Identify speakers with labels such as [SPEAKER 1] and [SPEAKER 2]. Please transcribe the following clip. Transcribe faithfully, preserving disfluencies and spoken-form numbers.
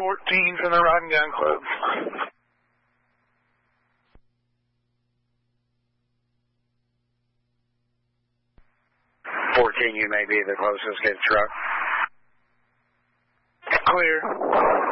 [SPEAKER 1] fourteen from the Rod and Gun Club.
[SPEAKER 2] fourteen, you may be the closest. Get truck.
[SPEAKER 1] Clear.